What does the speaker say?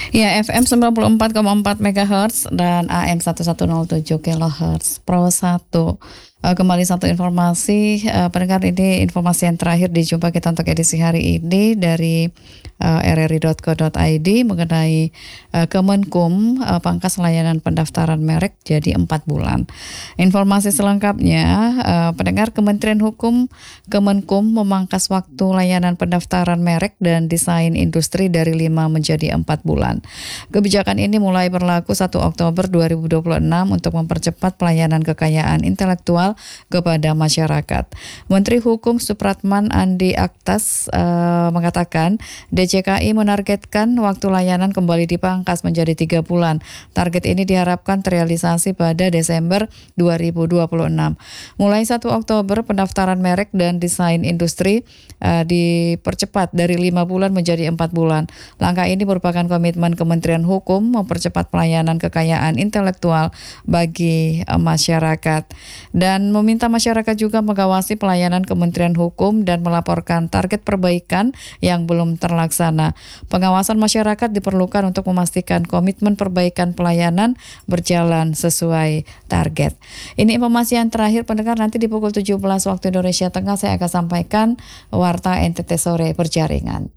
Ya, FM 94,4 MHz dan AM 1107 kHz. Pro 1. Kembali satu informasi, pendengar, ini informasi yang terakhir dijumpa kita untuk edisi hari ini dari rri.co.id mengenai Kemenkum pangkas layanan pendaftaran merek jadi 4 bulan. Informasi selengkapnya, pendengar, Kementerian Hukum Kemenkum memangkas waktu layanan pendaftaran merek dan desain industri dari 5 menjadi 4 bulan. Kebijakan ini mulai berlaku 1 Oktober 2026 untuk mempercepat pelayanan kekayaan intelektual kepada masyarakat. Menteri Hukum Supratman Andi Aktas mengatakan DJKI menargetkan waktu layanan kembali dipangkas menjadi 3 bulan. Target ini diharapkan terrealisasi pada Desember 2026. Mulai 1 Oktober pendaftaran merek dan desain industri dipercepat dari 5 bulan menjadi 4 bulan. Langkah ini merupakan komitmen Kementerian Hukum mempercepat pelayanan kekayaan intelektual bagi masyarakat dan meminta masyarakat juga mengawasi pelayanan Kementerian Hukum dan melaporkan target perbaikan yang belum terlaksana. Pengawasan masyarakat diperlukan untuk memastikan komitmen perbaikan pelayanan berjalan sesuai target. Ini informasi yang terakhir, pendengar. Nanti di pukul 17 waktu Indonesia Tengah saya akan sampaikan Warta NTT Sore Berjaringan.